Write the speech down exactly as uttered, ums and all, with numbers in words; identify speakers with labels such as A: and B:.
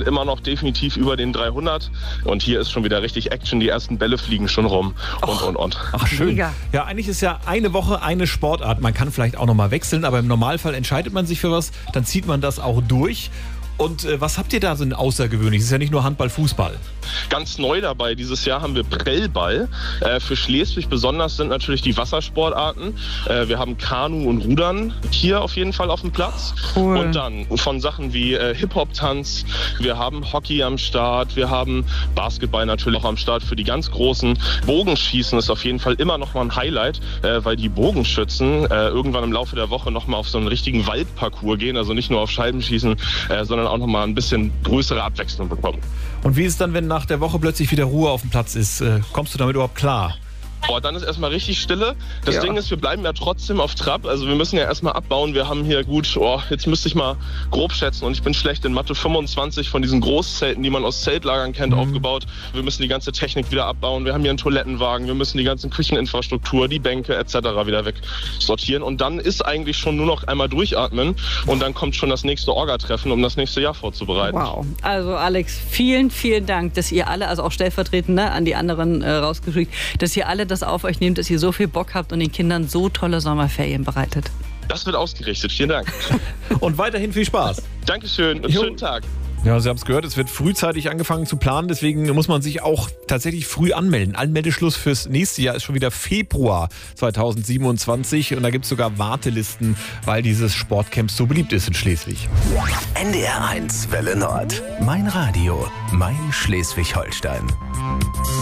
A: sind immer noch definitiv über den dreihundert und hier ist schon wieder richtig Action. Die ersten Bälle fliegen schon rum und,
B: Och,
A: und, und.
B: Ach, schön.
C: Mega.
B: Ja, eigentlich ist ja eine Woche eine Sportart. Man kann vielleicht auch nochmal wechseln, aber im Normalfall entscheidet man sich für was, dann zieht man das auch durch. Und äh, was habt ihr da so ein außergewöhnliches? Es ist ja nicht nur Handball, Fußball.
A: Ganz neu dabei, dieses Jahr haben wir Prellball. Äh, für Schleswig besonders sind natürlich die Wassersportarten. Äh, wir haben Kanu und Rudern hier auf jeden Fall auf dem Platz.
C: Cool.
A: Und dann von Sachen wie äh, Hip-Hop-Tanz, wir haben Hockey am Start, wir haben Basketball natürlich auch am Start für die ganz Großen. Bogenschießen ist auf jeden Fall immer noch mal ein Highlight, äh, weil die Bogenschützen äh, irgendwann im Laufe der Woche noch mal auf so einen richtigen Waldparcours gehen, also nicht nur auf Scheibenschießen, äh, sondern auch noch mal ein bisschen größere Abwechslung bekommen.
B: Und wie ist es dann, wenn nach der Woche plötzlich wieder Ruhe auf dem Platz ist? Äh, kommst du damit überhaupt klar?
A: Boah, dann ist erstmal richtig Stille. Das
C: Ja.
A: Ding ist, wir bleiben ja trotzdem auf Trab. Also wir müssen ja erstmal abbauen. Wir haben hier gut, oh, jetzt müsste ich mal grob schätzen und ich bin schlecht in Mathe, fünfundzwanzig von diesen Großzelten, die man aus Zeltlagern kennt,
B: Mhm.
A: aufgebaut. Wir müssen die ganze Technik wieder abbauen. Wir haben hier einen Toilettenwagen. Wir müssen die ganze Kücheninfrastruktur, die Bänke et cetera wieder wegsortieren. Und dann ist eigentlich schon nur noch einmal durchatmen und dann kommt schon das nächste Orga-Treffen, um das nächste Jahr vorzubereiten.
C: Wow. Also Alex, vielen, vielen Dank, dass ihr alle, also auch stellvertretend, ne, an die anderen äh, rausgeschickt, dass ihr alle das auf euch nehmt, dass ihr so viel Bock habt und den Kindern so tolle Sommerferien bereitet.
A: Das wird ausgerichtet. Vielen Dank.
B: Und weiterhin viel Spaß.
A: Dankeschön und
B: Jo.
A: schönen Tag.
B: Ja, Sie haben es gehört, es wird frühzeitig angefangen zu planen, deswegen muss man sich auch tatsächlich früh anmelden. Anmeldeschluss fürs nächste Jahr ist schon wieder Februar zweitausendsiebenundzwanzig und da gibt es sogar Wartelisten, weil dieses Sportcamp so beliebt ist in Schleswig.
D: N D R eins Welle Nord. Mein Radio, mein Schleswig-Holstein.